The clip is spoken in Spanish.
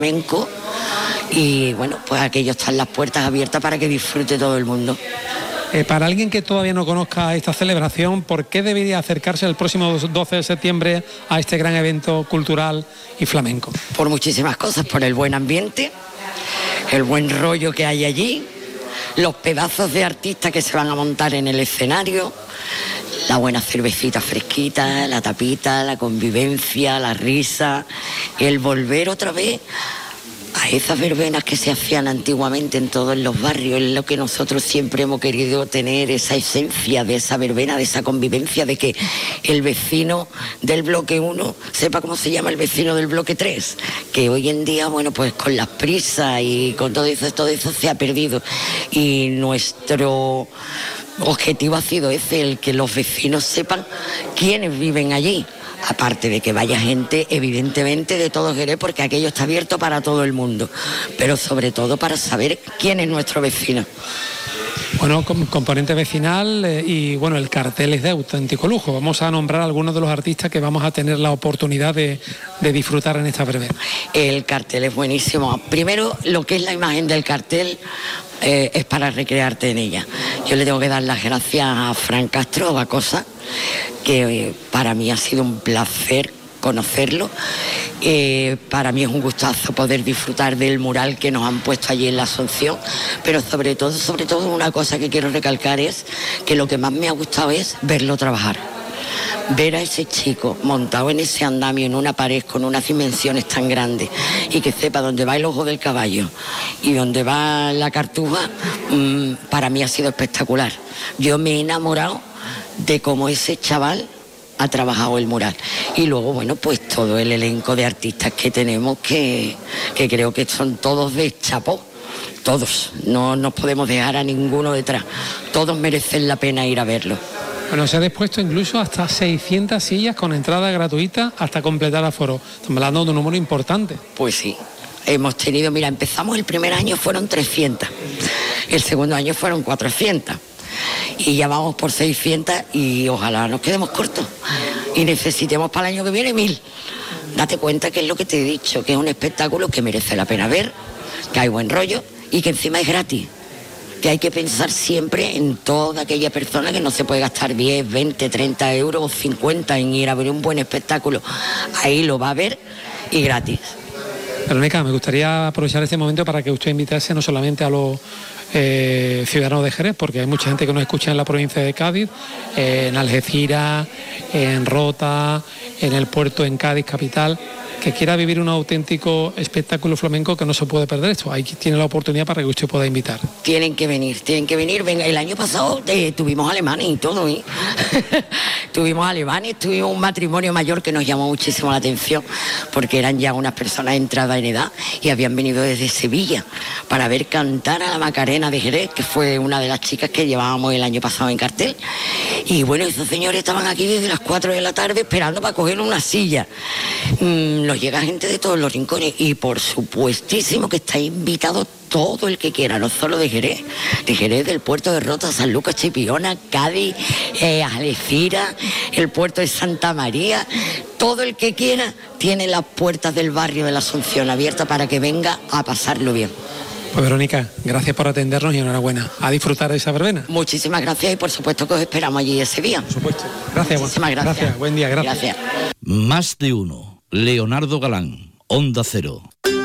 flamenco. Y bueno, pues aquello están las puertas abiertas para que disfrute todo el mundo. Para alguien que todavía no conozca esta celebración, ¿por qué debería acercarse el próximo 12 de septiembre a este gran evento cultural y flamenco? Por muchísimas cosas, por el buen ambiente, el buen rollo que hay allí, los pedazos de artistas que se van a montar en el escenario, la buena cervecita fresquita, la tapita, la convivencia, la risa, el volver otra vez a esas verbenas que se hacían antiguamente en todos los barrios, es lo que nosotros siempre hemos querido tener, esa esencia de esa verbena, de esa convivencia, de que el vecino del bloque 1 sepa cómo se llama el vecino del bloque 3, que hoy en día, bueno, pues con las prisas y con todo eso se ha perdido. Y nuestro objetivo ha sido ese, el que los vecinos sepan quiénes viven allí. Aparte de que vaya gente, evidentemente, de todo Jerez, porque aquello está abierto para todo el mundo, pero sobre todo para saber quién es nuestro vecino. Bueno, componente vecinal y bueno, el cartel es de auténtico lujo. Vamos a nombrar algunos de los artistas que vamos a tener la oportunidad de disfrutar en esta verbena. El cartel es buenísimo. Primero, lo que es la imagen del cartel es para recrearte en ella. Yo le tengo que dar las gracias a Fran Castro, Bacosa, que para mí ha sido un placer conocerlo. Para mí es un gustazo poder disfrutar del mural que nos han puesto allí en la Asunción, pero sobre todo una cosa que quiero recalcar es que lo que más me ha gustado es verlo trabajar. Ver a ese chico montado en ese andamio, en una pared con unas dimensiones tan grandes, y que sepa dónde va el ojo del caballo y dónde va la cartuja, para mí ha sido espectacular. Yo me he enamorado de cómo ese chaval ha trabajado el mural. Y luego, bueno, pues todo el elenco de artistas que tenemos, que creo que son todos de chapó. Todos, no nos podemos dejar a ninguno detrás. Todos merecen la pena ir a verlo. Bueno, se ha dispuesto incluso hasta 600 sillas con entrada gratuita hasta completar aforo. Estamos hablando de un número importante. Pues sí, hemos tenido, mira, empezamos el primer año, fueron 300. El segundo año fueron 400. Y ya vamos por 600 y ojalá nos quedemos cortos. Y necesitemos para el año que viene 1000. Date cuenta que es lo que te he dicho, que es un espectáculo que merece la pena ver, que hay buen rollo y que encima es gratis. Que hay que pensar siempre en toda aquella persona que no se puede gastar 10, 20, 30 euros o 50 en ir a ver un buen espectáculo. Ahí lo va a ver y gratis. Verónica, me gustaría aprovechar este momento para que usted invitase no solamente a los ciudadanos de Jerez, porque hay mucha gente que nos escucha en la provincia de Cádiz, en Algeciras, en Rota, en el puerto en Cádiz capital, que quiera vivir un auténtico espectáculo flamenco, que no se puede perder esto. Ahí tiene la oportunidad para que usted pueda invitar. Tienen que venir. Venga, el año pasado tuvimos alemanes y todo, ¿eh? Tuvimos alemanes, tuvimos un matrimonio mayor que nos llamó muchísimo la atención, porque eran ya unas personas entradas en edad y habían venido desde Sevilla para ver cantar a la Macarena de Jerez, que fue una de las chicas que llevábamos el año pasado en cartel. Y bueno, esos señores estaban aquí desde las 4 de la tarde esperando para coger una silla. Nos llega gente de todos los rincones y por supuestísimo que está invitado todo el que quiera, no solo de Jerez, del puerto de Rota, San Lucas, Chipiona, Cádiz, Algeciras, el puerto de Santa María. Todo el que quiera tiene las puertas del barrio de la Asunción abiertas para que venga a pasarlo bien. Pues Verónica, gracias por atendernos y enhorabuena. A disfrutar de esa verbena. Muchísimas gracias y por supuesto que os esperamos allí ese día. Por supuesto. Gracias. Muchísimas gracias. Gracias. Buen día, gracias. Más de uno. Leonardo Galán, Onda Cero.